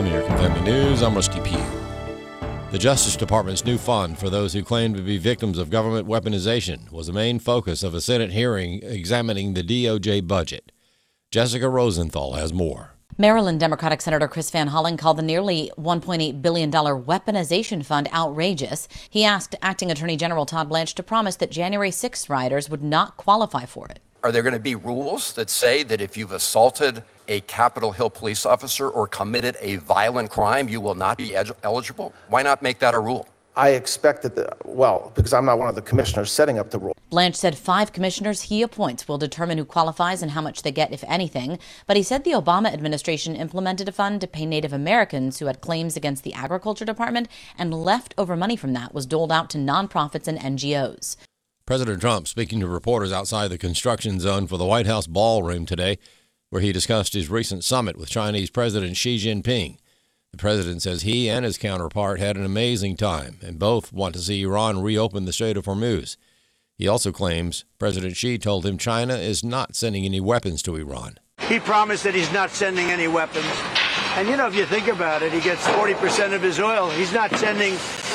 American Family News, I'm Rusty Pugh. The Justice Department's new fund for those who claim to be victims of government weaponization was the main focus of a Senate hearing examining the DOJ budget. Jessica Rosenthal has more. Maryland Democratic Senator Chris Van Hollen called the nearly $1.8 billion weaponization fund outrageous. He asked Acting Attorney General Todd Blanche to promise that January 6th rioters would not qualify for it. Are there going to be rules that say that if you've assaulted a Capitol Hill police officer or committed a violent crime, you will not be eligible? Why not make that a rule? I expect that, because I'm not one of the commissioners setting up the rule. Blanche said 5 commissioners he appoints will determine who qualifies and how much they get, if anything. But he said the Obama administration implemented a fund to pay Native Americans who had claims against the Agriculture Department, and leftover money from that was doled out to nonprofits and NGOs. President Trump speaking to reporters outside the construction zone for the White House ballroom today, where he discussed his recent summit with Chinese President Xi Jinping. The president says he and his counterpart had an amazing time, and both want to see Iran reopen the Strait of Hormuz. He also claims President Xi told him China is not sending any weapons to Iran. He promised that he's not sending any weapons. And, if you think about it, he gets 40% of his oil. He's not sending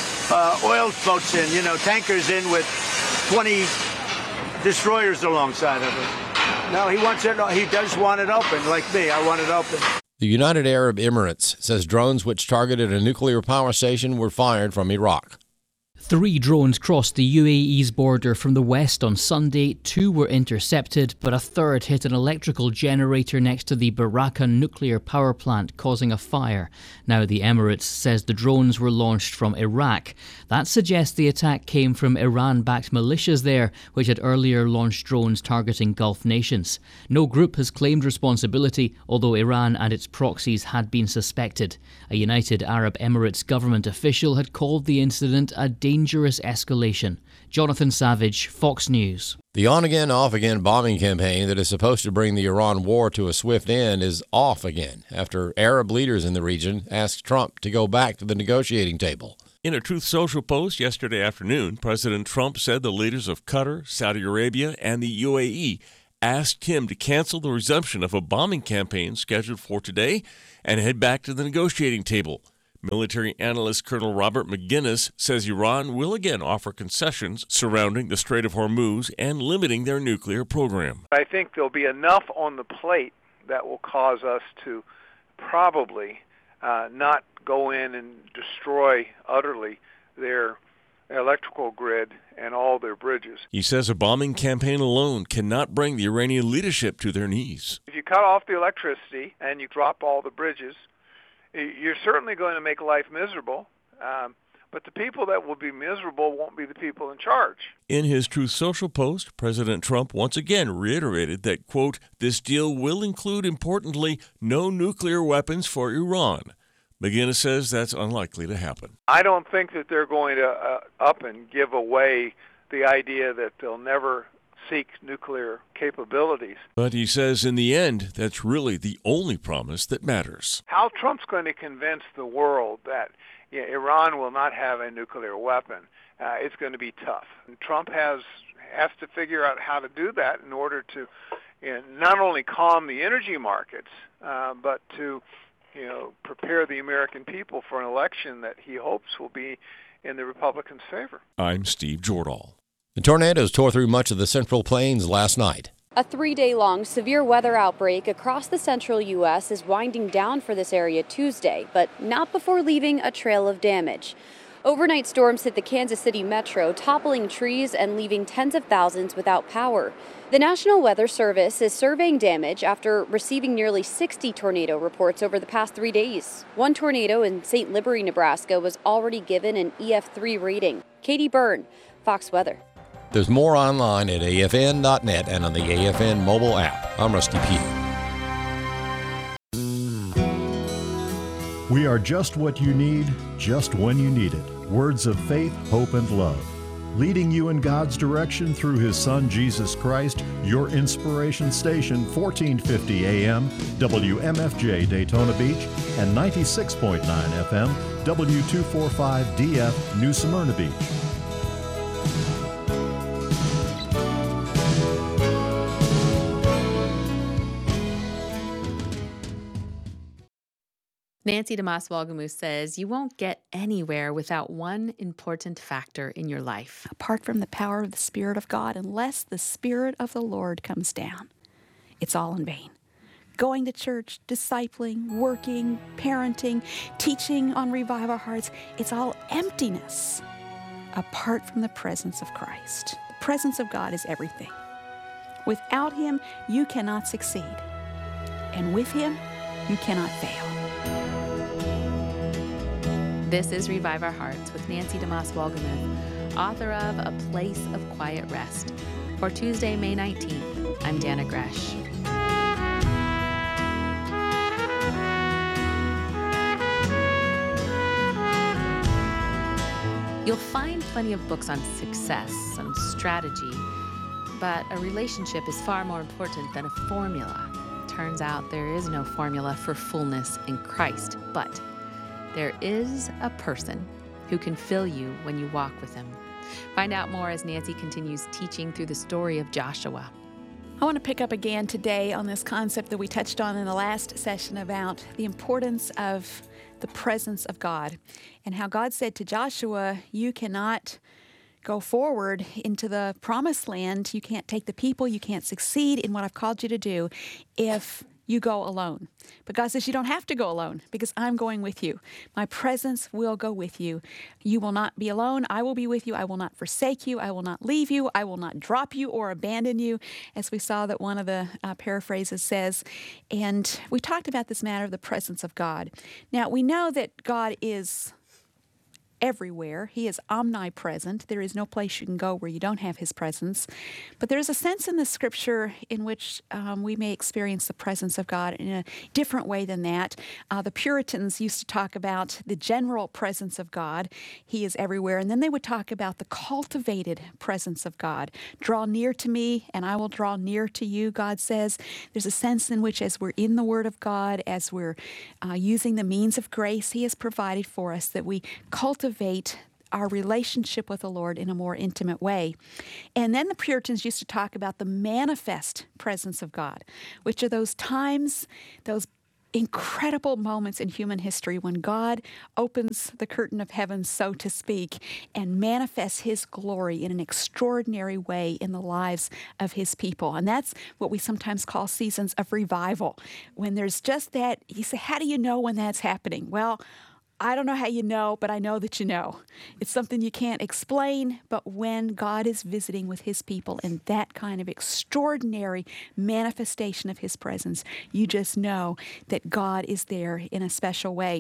oil boats in, tankers in with 20 destroyers alongside of it. No, he wants it. He does want it open, like me. I want it open. The United Arab Emirates says drones which targeted a nuclear power station were fired from Iraq. 3 drones crossed the UAE's border from the west on Sunday. 2 were intercepted, but a third hit an electrical generator next to the Barakah nuclear power plant, causing a fire. Now the Emirates says the drones were launched from Iraq. That suggests the attack came from Iran-backed militias there, which had earlier launched drones targeting Gulf nations. No group has claimed responsibility, although Iran and its proxies had been suspected. A United Arab Emirates government official had called the incident a dangerous escalation. Jonathan Savage, Fox News. The on-again, off-again bombing campaign that is supposed to bring the Iran war to a swift end is off again after Arab leaders in the region asked Trump to go back to the negotiating table. In a Truth Social post yesterday afternoon, President Trump said the leaders of Qatar, Saudi Arabia, and the UAE asked him to cancel the resumption of a bombing campaign scheduled for today and head back to the negotiating table. Military analyst Colonel Robert McGinnis says Iran will again offer concessions surrounding the Strait of Hormuz and limiting their nuclear program. I think there'll be enough on the plate that will cause us to probably not go in and destroy utterly their electrical grid and all their bridges. He says a bombing campaign alone cannot bring the Iranian leadership to their knees. If you cut off the electricity and you drop all the bridges, you're certainly going to make life miserable, but the people that will be miserable won't be the people in charge. In his Truth Social post, President Trump once again reiterated that, quote, this deal will include, importantly, no nuclear weapons for Iran. McGinnis says that's unlikely to happen. I don't think that they're going to up and give away the idea that they'll never seek nuclear capabilities. But he says in the end, that's really the only promise that matters. How Trump's going to convince the world that Iran will not have a nuclear weapon, it's going to be tough. And Trump has to figure out how to do that in order to not only calm the energy markets, but to prepare the American people for an election that he hopes will be in the Republicans' favor. I'm Steve Jordahl. The tornadoes tore through much of the Central Plains last night. A 3-day-long severe weather outbreak across the central U.S. is winding down for this area Tuesday, but not before leaving a trail of damage. Overnight storms hit the Kansas City metro, toppling trees and leaving tens of thousands without power. The National Weather Service is surveying damage after receiving nearly 60 tornado reports over the past 3 days. One tornado in St. Liberty, Nebraska was already given an EF3 rating. Katie Byrne, Fox Weather. There's more online at afn.net and on the AFN mobile app. I'm Rusty Pugh. We are just what you need, just when you need it. Words of faith, hope, and love. Leading you in God's direction through His Son, Jesus Christ, your inspiration station, 1450 AM, WMFJ Daytona Beach, and 96.9 FM, W245DF New Smyrna Beach. Nancy DeMoss Walgamuth says you won't get anywhere without one important factor in your life. Apart from the power of the Spirit of God, unless the Spirit of the Lord comes down, it's all in vain. Going to church, discipling, working, parenting, teaching on Revive Our Hearts, it's all emptiness apart from the presence of Christ. The presence of God is everything. Without Him, you cannot succeed. And with Him, you cannot fail. This is Revive Our Hearts with Nancy DeMoss Walgamuth, author of A Place of Quiet Rest. For Tuesday, May 19th, I'm Dana Gresh. You'll find plenty of books on success and strategy, but a relationship is far more important than a formula. Turns out there is no formula for fullness in Christ, but there is a person who can fill you when you walk with Him. Find out more as Nancy continues teaching through the story of Joshua. I want to pick up again today on this concept that we touched on in the last session about the importance of the presence of God and how God said to Joshua, you cannot go forward into the promised land. You can't take the people. You can't succeed in what I've called you to do if you go alone. But God says you don't have to go alone because I'm going with you. My presence will go with you. You will not be alone. I will be with you. I will not forsake you. I will not leave you. I will not drop you or abandon you, as we saw that one of the paraphrases says. And we talked about this matter of the presence of God. Now, we know that God is everywhere. He is omnipresent. There is no place you can go where you don't have His presence. But there's a sense in the Scripture in which we may experience the presence of God in a different way than that. The Puritans used to talk about the general presence of God. He is everywhere. And then they would talk about the cultivated presence of God. Draw near to me, and I will draw near to you, God says. There's a sense in which as we're in the Word of God, as we're using the means of grace He has provided for us, that we cultivate our relationship with the Lord in a more intimate way. And then the Puritans used to talk about the manifest presence of God, which are those times, those incredible moments in human history when God opens the curtain of heaven, so to speak, and manifests His glory in an extraordinary way in the lives of His people. And that's what we sometimes call seasons of revival. When there's just that, you say, how do you know when that's happening? Well, I don't know how you know, but I know that you know. It's something you can't explain, but when God is visiting with His people in that kind of extraordinary manifestation of His presence, you just know that God is there in a special way.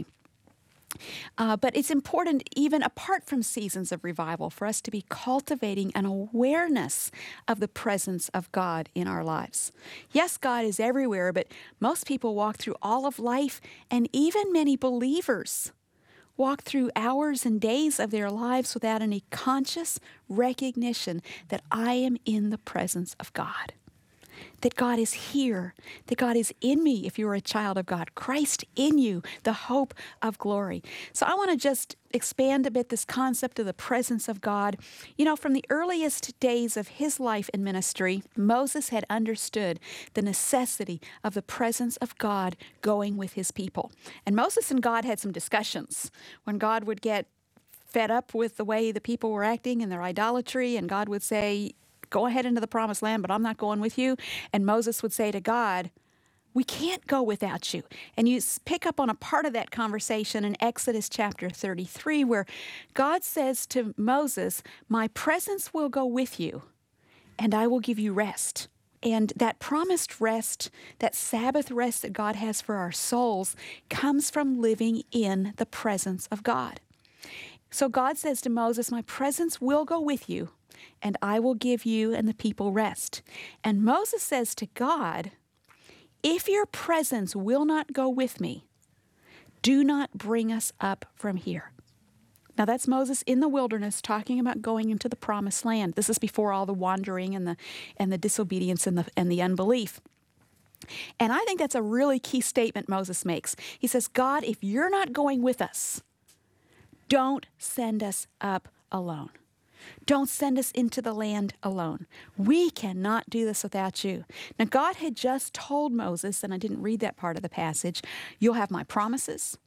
But it's important, even apart from seasons of revival, for us to be cultivating an awareness of the presence of God in our lives. Yes, God is everywhere, but most people walk through all of life, and even many believers walk through hours and days of their lives without any conscious recognition that I am in the presence of God. That God is here, that God is in me if you're a child of God. Christ in you, the hope of glory. So I want to just expand a bit this concept of the presence of God. You know, from the earliest days of his life and ministry, Moses had understood the necessity of the presence of God going with his people. And Moses and God had some discussions when God would get fed up with the way the people were acting and their idolatry, and God would say, go ahead into the promised land, but I'm not going with you. And Moses would say to God, we can't go without you. And you pick up on a part of that conversation in Exodus chapter 33, where God says to Moses, my presence will go with you, and I will give you rest. And that promised rest, that Sabbath rest that God has for our souls, comes from living in the presence of God. So God says to Moses, my presence will go with you, and I will give you and the people rest. And Moses says to God, if your presence will not go with me, do not bring us up from here. Now that's Moses in the wilderness talking about going into the promised land. This is before all the wandering and the disobedience and the unbelief. And I think that's a really key statement Moses makes. He says, God, if you're not going with us, don't send us up alone. Don't send us into the land alone. We cannot do this without you. Now, God had just told Moses, and I didn't read that part of the passage, you'll have my promises,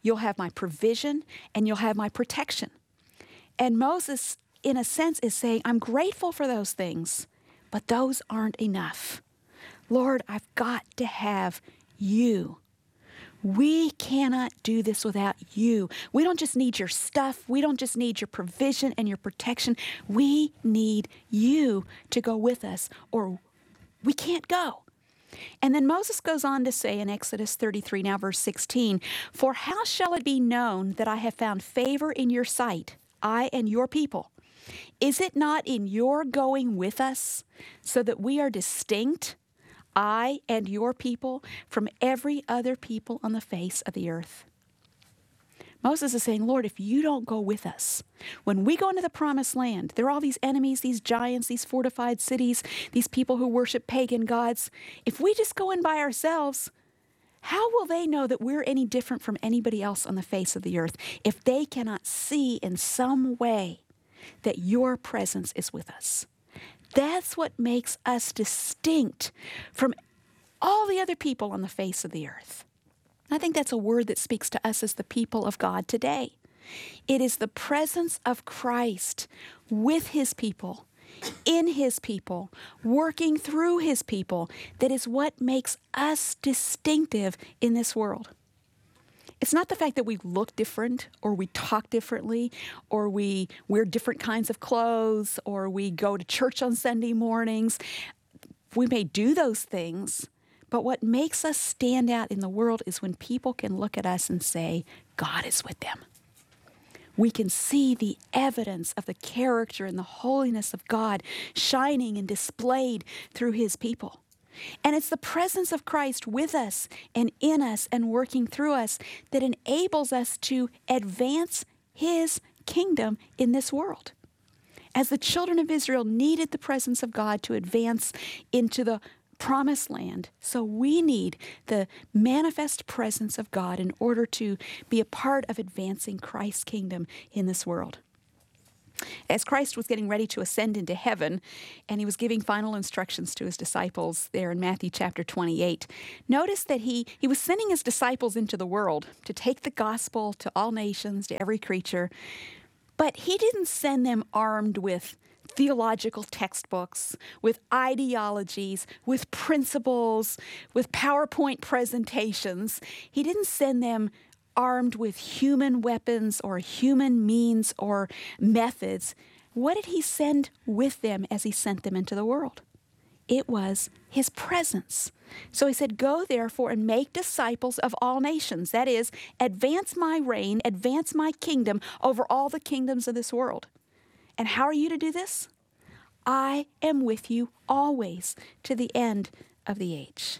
you'll have my provision, and you'll have my protection. And Moses, in a sense, is saying, I'm grateful for those things, but those aren't enough. Lord, I've got to have you. We cannot do this without you. We don't just need your stuff. We don't just need your provision and your protection. We need you to go with us, or we can't go. And then Moses goes on to say in Exodus 33, now verse 16, for how shall it be known that I have found favor in your sight, I and your people? Is it not in your going with us, so that we are distinct, I and your people, from every other people on the face of the earth? Moses is saying, Lord, if you don't go with us, when we go into the promised land, there are all these enemies, these giants, these fortified cities, these people who worship pagan gods. If we just go in by ourselves, how will they know that we're any different from anybody else on the face of the earth if they cannot see in some way that your presence is with us? That's what makes us distinct from all the other people on the face of the earth. I think that's a word that speaks to us as the people of God today. It is the presence of Christ with his people, in his people, working through his people, that is what makes us distinctive in this world. It's not the fact that we look different, or we talk differently, or we wear different kinds of clothes, or we go to church on Sunday mornings. We may do those things, but what makes us stand out in the world is when people can look at us and say, God is with them. We can see the evidence of the character and the holiness of God shining and displayed through his people. And it's the presence of Christ with us and in us and working through us that enables us to advance his kingdom in this world. As the children of Israel needed the presence of God to advance into the promised land, so we need the manifest presence of God in order to be a part of advancing Christ's kingdom in this world. As Christ was getting ready to ascend into heaven, and he was giving final instructions to his disciples there in Matthew chapter 28, notice that he was sending his disciples into the world to take the gospel to all nations, to every creature, but he didn't send them armed with theological textbooks, with ideologies, with principles, with PowerPoint presentations. He didn't send them armed with human weapons or human means or methods. What did he send with them as he sent them into the world? It was his presence. So he said, go therefore and make disciples of all nations. That is, advance my reign, advance my kingdom over all the kingdoms of this world. And how are you to do this? I am with you always to the end of the age.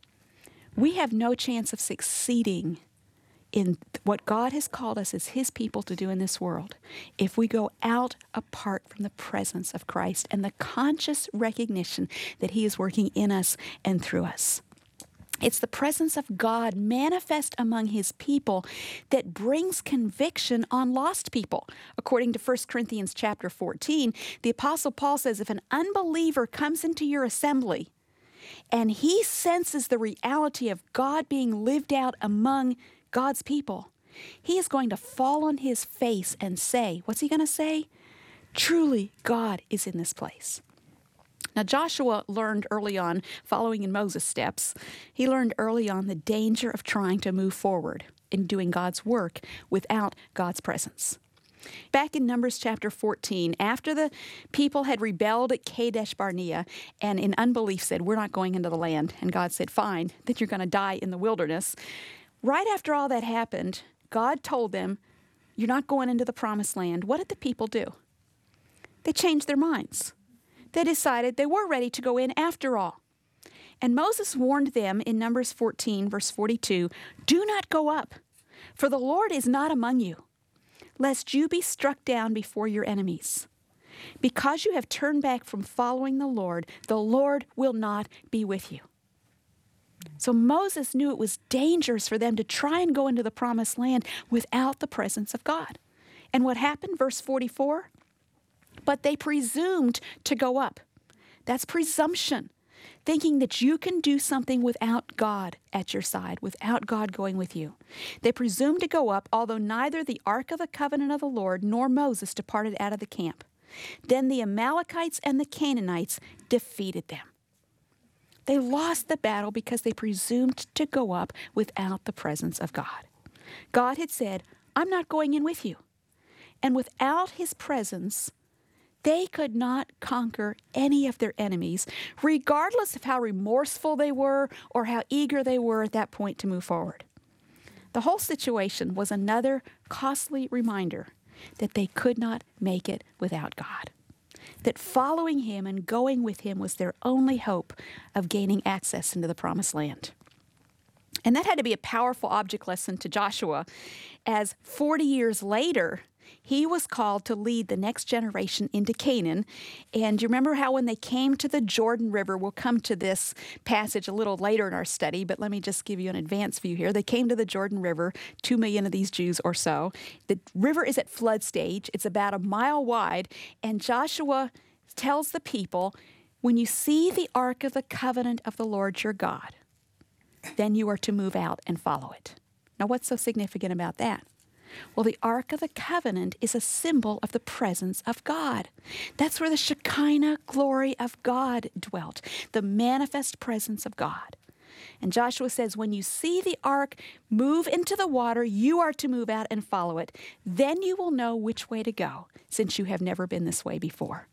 We have no chance of succeeding in what God has called us as his people to do in this world if we go out apart from the presence of Christ and the conscious recognition that he is working in us and through us. It's the presence of God manifest among his people that brings conviction on lost people. According to 1 Corinthians chapter 14, the Apostle Paul says, if an unbeliever comes into your assembly and he senses the reality of God being lived out among God's people, he is going to fall on his face and say, what's he going to say? Truly, God is in this place. Now, Joshua learned early on, following in Moses' steps, he learned early on the danger of trying to move forward in doing God's work without God's presence. Back in Numbers chapter 14, after the people had rebelled at Kadesh Barnea and in unbelief said, we're not going into the land, and God said, fine, then you're going to die in the wilderness. Right after all that happened, God told them, you're not going into the promised land. What did the people do? They changed their minds. They decided they were ready to go in after all. And Moses warned them in Numbers 14, verse 42, do not go up, for the Lord is not among you, lest you be struck down before your enemies. Because you have turned back from following the Lord will not be with you. So Moses knew it was dangerous for them to try and go into the promised land without the presence of God. And what happened? Verse 44, but they presumed to go up. That's presumption. thinking that you can do something without God at your side, without God going with you. They presumed to go up, although neither the Ark of the Covenant of the Lord nor Moses departed out of the camp. Then the Amalekites and the Canaanites defeated them. They lost the battle because they presumed to go up without the presence of God. God had said, I'm not going in with you. And without his presence, they could not conquer any of their enemies, regardless of how remorseful they were or how eager they were at that point to move forward. The whole situation was another costly reminder that they could not make it without God, that following him and going with him was their only hope of gaining access into the promised land. And that had to be a powerful object lesson to Joshua, as 40 years later, he was called to lead the next generation into Canaan. And you remember how when they came to the Jordan River, we'll come to this passage a little later in our study, but let me just give you an advance view here. They came to the Jordan River, 2 million of these Jews or so. The river is at flood stage. It's about a mile wide. And Joshua tells the people, when you see the Ark of the Covenant of the Lord your God, then you are to move out and follow it. Now, what's so significant about that? Well, the Ark of the Covenant is a symbol of the presence of God. That's where the Shekinah glory of God dwelt, the manifest presence of God. And Joshua says, when you see the ark move into the water, you are to move out and follow it. Then you will know which way to go, since you have never been this way before.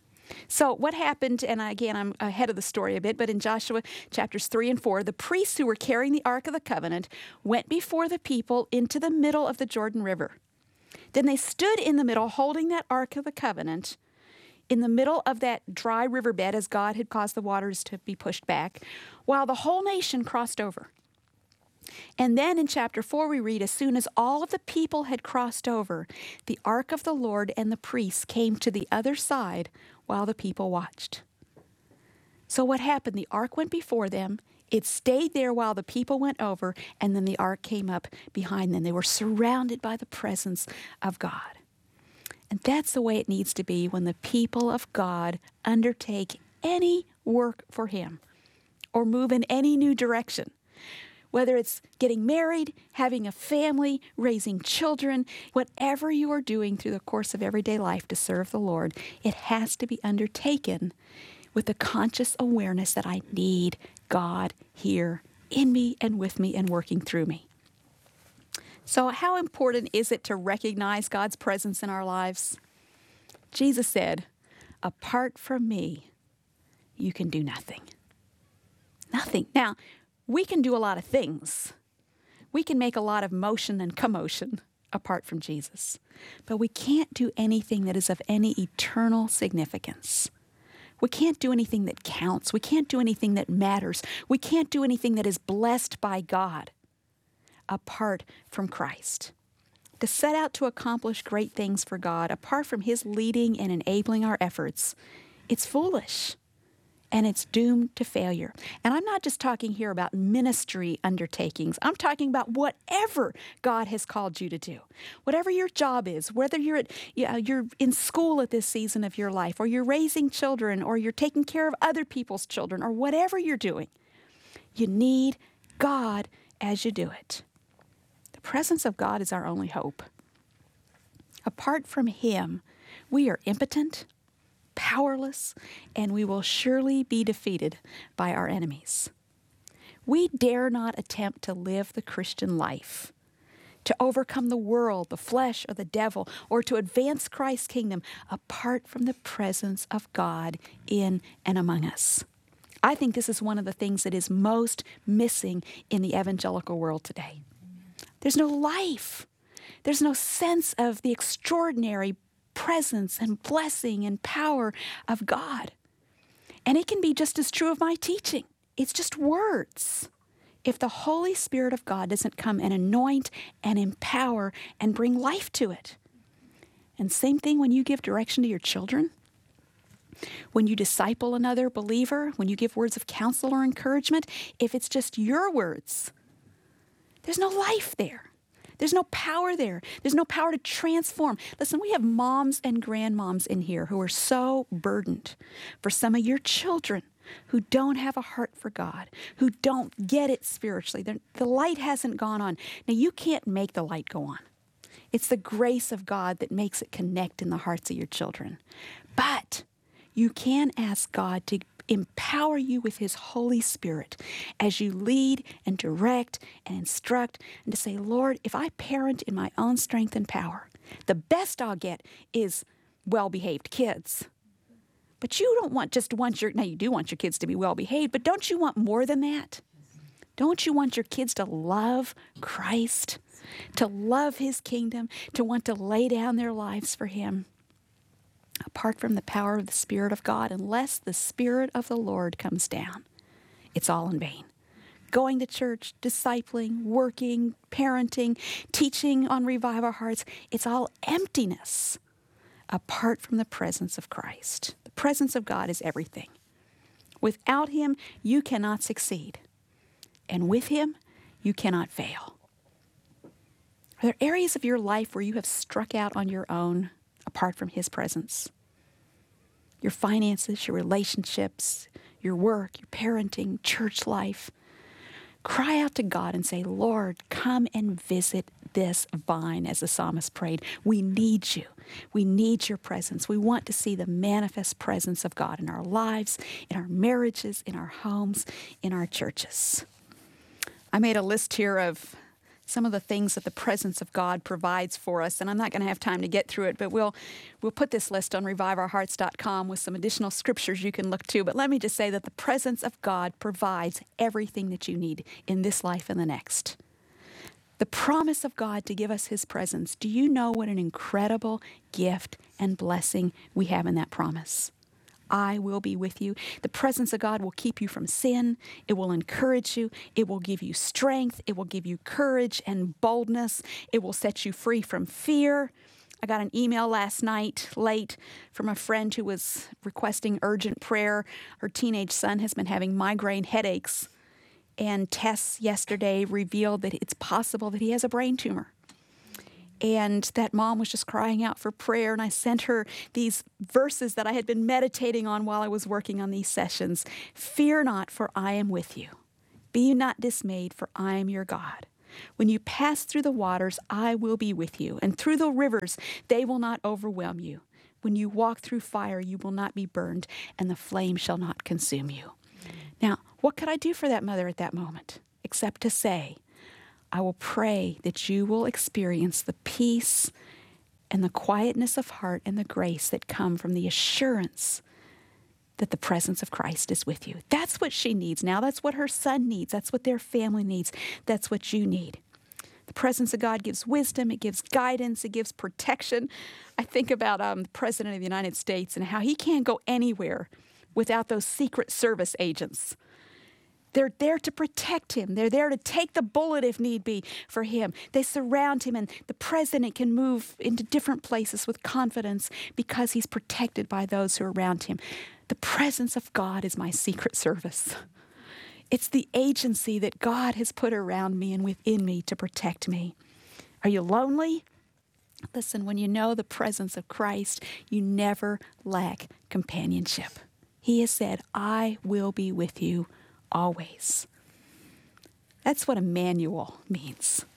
So what happened, and again, I'm ahead of the story a bit, but in Joshua chapters 3 and 4, the priests who were carrying the Ark of the Covenant went before the people into the middle of the Jordan River. Then they stood in the middle, holding that Ark of the Covenant in the middle of that dry riverbed, as God had caused the waters to be pushed back, while the whole nation crossed over. And then in chapter 4, we read, as soon as all of the people had crossed over, the Ark of the Lord and the priests came to the other side while the people watched. So what happened? The ark went before them. It stayed there while the people went over, and then the ark came up behind them. They were surrounded by the presence of God. And that's the way it needs to be when the people of God undertake any work for him or move in any new direction. Whether it's getting married, having a family, raising children, whatever you are doing through the course of everyday life to serve the Lord, it has to be undertaken with the conscious awareness that I need God here in me and with me and working through me. So how important is it to recognize God's presence in our lives? Jesus said, apart from me, you can do nothing. Nothing. Now, we can do a lot of things. We can make a lot of motion and commotion apart from Jesus. But we can't do anything that is of any eternal significance. We can't do anything that counts. We can't do anything that matters. We can't do anything that is blessed by God apart from Christ. To set out to accomplish great things for God apart from his leading and enabling our efforts, it's foolish. And it's doomed to failure. And I'm not just talking here about ministry undertakings. I'm talking about whatever God has called you to do. Whatever your job is, whether you're in school at this season of your life, or you're raising children, or you're taking care of other people's children, or whatever you're doing, you need God as you do it. The presence of God is our only hope. Apart from him, we are impotent, powerless, and we will surely be defeated by our enemies. We dare not attempt to live the Christian life, to overcome the world, the flesh, or the devil, or to advance Christ's kingdom apart from the presence of God in and among us. I think this is one of the things that is most missing in the evangelical world today. There's no life. There's no sense of the extraordinary presence and blessing and power of God. And it can be just as true of my teaching. It's just words. If the Holy Spirit of God doesn't come and anoint and empower and bring life to it. And same thing when you give direction to your children, when you disciple another believer, when you give words of counsel or encouragement, if it's just your words, there's no life there. There's no power there. There's no power to transform. Listen, we have moms and grandmoms in here who are so burdened for some of your children who don't have a heart for God, who don't get it spiritually. The light hasn't gone on. Now, you can't make the light go on. It's the grace of God that makes it connect in the hearts of your children. But you can ask God to empower you with His Holy Spirit as you lead and direct and instruct, and to say, Lord, if I parent in my own strength and power, the best I'll get is well-behaved kids. But you don't now you do want your kids to be well-behaved, but don't you want more than that? Don't you want your kids to love Christ, to love His kingdom, to want to lay down their lives for Him? Apart from the power of the Spirit of God, unless the Spirit of the Lord comes down, it's all in vain. Going to church, discipling, working, parenting, teaching on Revive Our Hearts, it's all emptiness apart from the presence of Christ. The presence of God is everything. Without Him, you cannot succeed. And with Him, you cannot fail. Are there areas of your life where you have struck out on your own apart from His presence? Your finances, your relationships, your work, your parenting, church life. Cry out to God and say, Lord, come and visit this vine, as the psalmist prayed. We need you. We need your presence. We want to see the manifest presence of God in our lives, in our marriages, in our homes, in our churches. I made a list here of some of the things that the presence of God provides for us, and I'm not going to have time to get through it, but we'll put this list on reviveourhearts.com with some additional scriptures you can look to. But let me just say that the presence of God provides everything that you need in this life and the next. The promise of God to give us His presence. Do you know what an incredible gift and blessing we have in that promise? I will be with you. The presence of God will keep you from sin. It will encourage you. It will give you strength. It will give you courage and boldness. It will set you free from fear. I got an email last night, late, from a friend who was requesting urgent prayer. Her teenage son has been having migraine headaches, and tests yesterday revealed that it's possible that he has a brain tumor. And that mom was just crying out for prayer, and I sent her these verses that I had been meditating on while I was working on these sessions. Fear not, for I am with you. Be not dismayed, for I am your God. When you pass through the waters, I will be with you, and through the rivers, they will not overwhelm you. When you walk through fire, you will not be burned, and the flame shall not consume you. Now, what could I do for that mother at that moment, except to say, I will pray that you will experience the peace and the quietness of heart and the grace that come from the assurance that the presence of Christ is with you. That's what she needs now. That's what her son needs. That's what their family needs. That's what you need. The presence of God gives wisdom. It gives guidance. It gives protection. I think about the President of the United States and how he can't go anywhere without those Secret Service agents. They're there to protect him. They're there to take the bullet if need be for him. They surround him, and the president can move into different places with confidence because he's protected by those who are around him. The presence of God is my Secret Service. It's the agency that God has put around me and within me to protect me. Are you lonely? Listen, when you know the presence of Christ, you never lack companionship. He has said, I will be with you always. That's what Emmanuel means.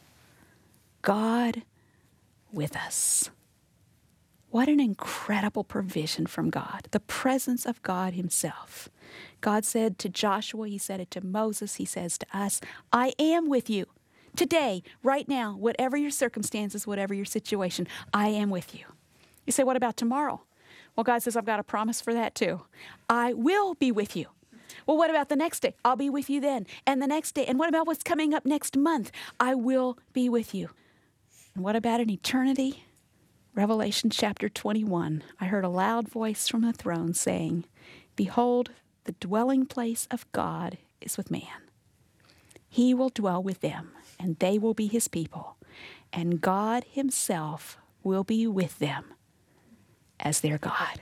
God with us. What an incredible provision from God. The presence of God Himself. God said to Joshua, He said it to Moses, He says to us, I am with you. Today, right now, whatever your circumstances, whatever your situation, I am with you. You say, what about tomorrow? Well, God says, I've got a promise for that too. I will be with you. Well, what about the next day? I'll be with you then. And the next day. And what about what's coming up next month? I will be with you. And what about an eternity? Revelation chapter 21. I heard a loud voice from the throne saying, Behold, the dwelling place of God is with man. He will dwell with them, and they will be His people. And God Himself will be with them as their God.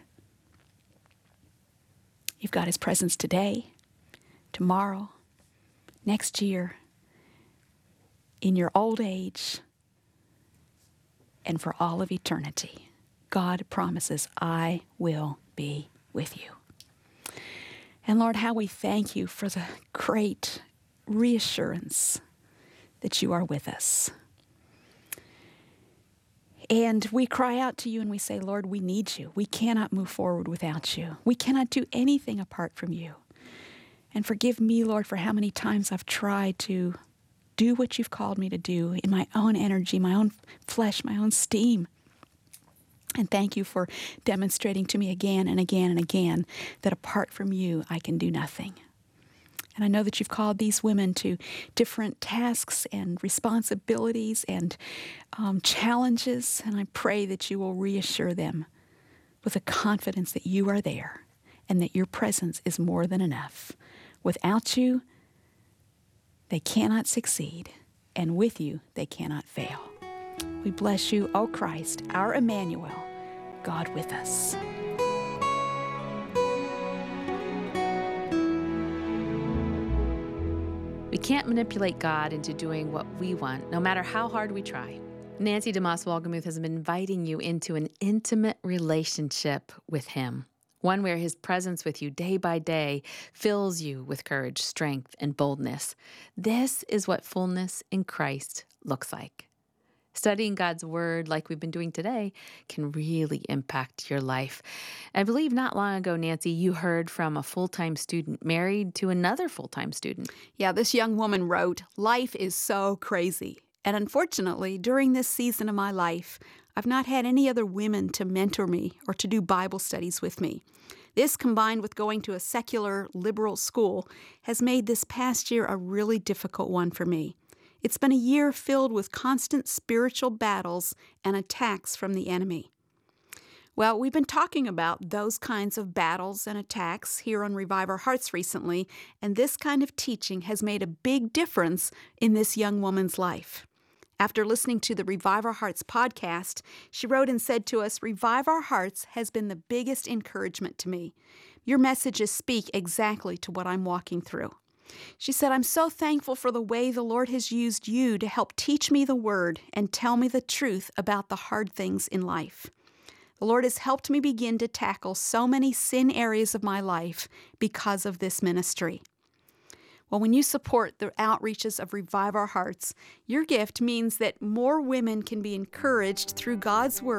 You've got His presence today, tomorrow, next year, in your old age, and for all of eternity. God promises, I will be with you. And Lord, how we thank you for the great reassurance that you are with us. And we cry out to you and we say, Lord, we need you. We cannot move forward without you. We cannot do anything apart from you. And forgive me, Lord, for how many times I've tried to do what you've called me to do in my own energy, my own flesh, my own steam. And thank you for demonstrating to me again and again and again that apart from you, I can do nothing. And I know that you've called these women to different tasks and responsibilities and challenges, and I pray that you will reassure them with a confidence that you are there and that your presence is more than enough. Without you, they cannot succeed, and with you, they cannot fail. We bless you, O Christ, our Emmanuel, God with us. We can't manipulate God into doing what we want, no matter how hard we try. Nancy DeMoss Wolgemuth has been inviting you into an intimate relationship with Him, one where His presence with you day by day fills you with courage, strength, and boldness. This is what fullness in Christ looks like. Studying God's Word like we've been doing today can really impact your life. I believe not long ago, Nancy, you heard from a full-time student married to another full-time student. Yeah, this young woman wrote, "Life is so crazy. And unfortunately, during this season of my life, I've not had any other women to mentor me or to do Bible studies with me. This, combined with going to a secular liberal school, has made this past year a really difficult one for me. It's been a year filled with constant spiritual battles and attacks from the enemy." Well, we've been talking about those kinds of battles and attacks here on Revive Our Hearts recently, and this kind of teaching has made a big difference in this young woman's life. After listening to the Revive Our Hearts podcast, she wrote and said to us, "Revive Our Hearts has been the biggest encouragement to me. Your messages speak exactly to what I'm walking through." She said, "I'm so thankful for the way the Lord has used you to help teach me the Word and tell me the truth about the hard things in life. The Lord has helped me begin to tackle so many sin areas of my life because of this ministry." Well, when you support the outreaches of Revive Our Hearts, your gift means that more women can be encouraged through God's Word